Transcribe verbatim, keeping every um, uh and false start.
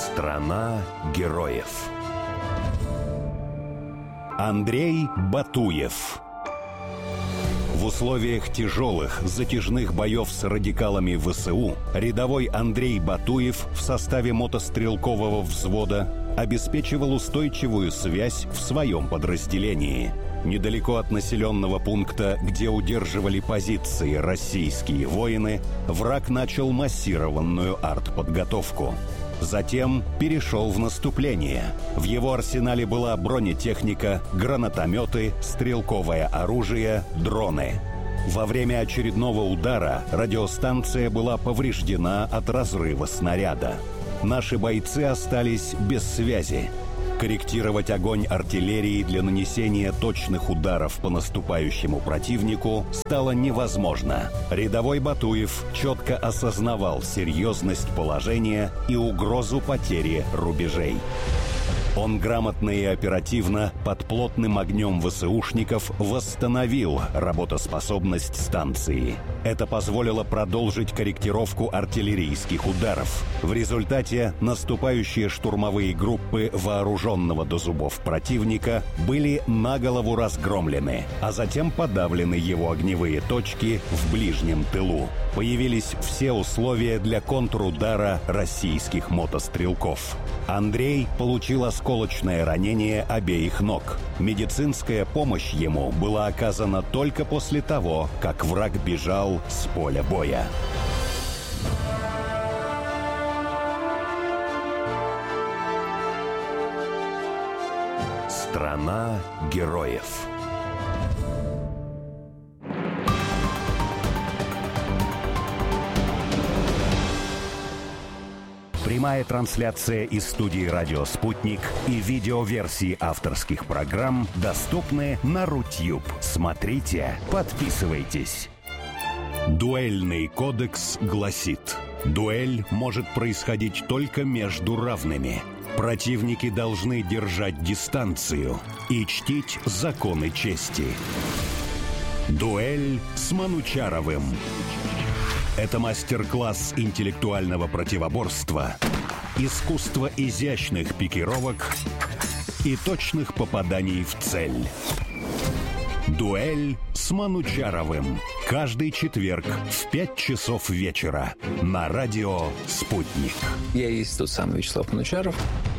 Страна героев. Андрей Батуев. В условиях тяжелых, затяжных боев с радикалами ВСУ рядовой Андрей Батуев в составе мотострелкового взвода обеспечивал устойчивую связь в своем подразделении. Недалеко от населенного пункта, где удерживали позиции российские воины, враг начал массированную артподготовку. Затем перешел в наступление. В его арсенале была бронетехника, гранатометы, стрелковое оружие, дроны. Во время очередного удара радиостанция была повреждена от разрыва снаряда. Наши бойцы остались без связи. Корректировать огонь артиллерии для нанесения точных ударов по наступающему противнику стало невозможно. Рядовой Батуев четко осознавал серьезность положения и угрозу потери рубежей. Он грамотно и оперативно под плотным огнем ВСУшников восстановил работоспособность станции. Это позволило продолжить корректировку артиллерийских ударов. В результате наступающие штурмовые группы вооруженного до зубов противника были на голову разгромлены, а затем подавлены его огневые точки в ближнем тылу. Появились все условия для контрудара российских мотострелков. Андрей получил осколочное ранение обеих ног. Медицинская помощь ему была оказана только после того, как враг бежал с поля боя. Страна героев. Прямая трансляция из студии «Радио Спутник» и видеоверсии авторских программ доступны на Рутюб. Смотрите, подписывайтесь. Дуэльный кодекс гласит: дуэль может происходить только между равными. Противники должны держать дистанцию и чтить законы чести. Дуэль с Манучаровым. Это мастер-класс интеллектуального противоборства, искусство изящных пикировок и точных попаданий в цель. Дуэль с Манучаровым. Каждый четверг в пять часов вечера на радио «Спутник». Я есть тот самый Вячеслав Манучаров.